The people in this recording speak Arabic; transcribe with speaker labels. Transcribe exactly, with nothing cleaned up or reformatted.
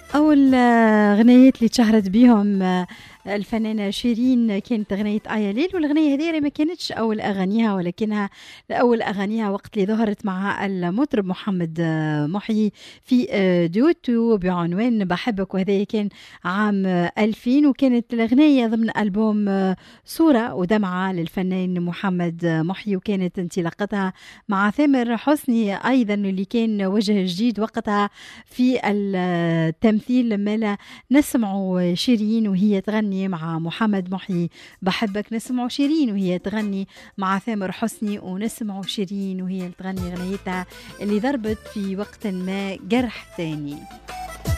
Speaker 1: أول آه، غنيات اللي تشهرت بيهم آه، الفنانة شيرين كانت غنية آيا ليل، والغنية هذه ما كانتش أول أغانيها، ولكنها أول أغانيها وقت اللي ظهرت مع المطرب محمد آه، محيي في آه، دويتو بعنوان بحبك، وهذا كان عام آه، ألفين، وكانت الغنية ضمن ألبوم آه، صورة ودمعة للفنان محمد آه، محيي، وكانت انطلاقتها مع ثامر حسني أيضا اللي كان وجه جديد وقتها في التمثيل. لما لا نسمعوا شيرين وهي تغني مع محمد محيي بحبك، نسمعوا شيرين وهي تغني مع ثامر حسني، ونسمعوا شيرين وهي تغني غنيتها اللي ضربت في وقت ما جرح ثاني.